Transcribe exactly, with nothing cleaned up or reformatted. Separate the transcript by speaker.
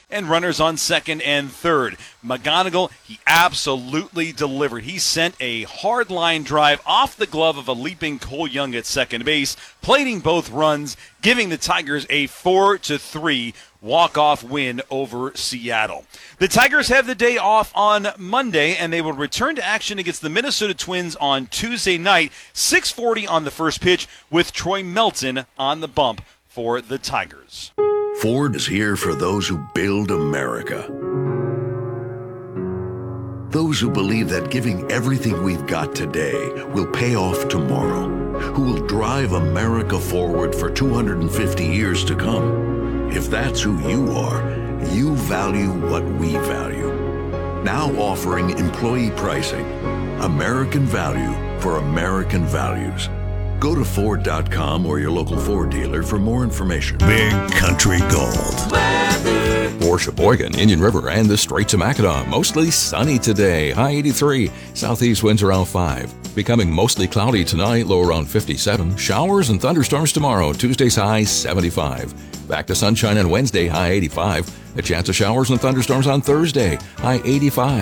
Speaker 1: and runners on second and third. McGonigal, he absolutely delivered. He sent a hard line drive off the glove of a leaping Cole Young at second base, plating both runs, giving the Tigers a four to three walk-off win over Seattle. The Tigers have the day off on Monday, and they will return to action against the Minnesota Twins on Tuesday night, six forty on the first pitch, with Troy Melton on the bump for the Tigers.
Speaker 2: Ford is here for those who build America. Those who believe that giving everything we've got today will pay off tomorrow, who will drive America forward for two hundred fifty years to come. If that's who you are, you value what we value. Now offering employee pricing. American value for American values. Go to Ford dot com or your local Ford dealer for more information.
Speaker 3: Big Country Gold.
Speaker 4: For Sheboygan, Indian River, and the Straits of Mackinac, mostly sunny today. High eighty-three. Southeast winds around five. Becoming mostly cloudy tonight, low around fifty-seven. Showers and thunderstorms tomorrow. Tuesday's high seventy-five. Back to sunshine on Wednesday, high eighty-five. A chance of showers and thunderstorms on Thursday, high eighty-five.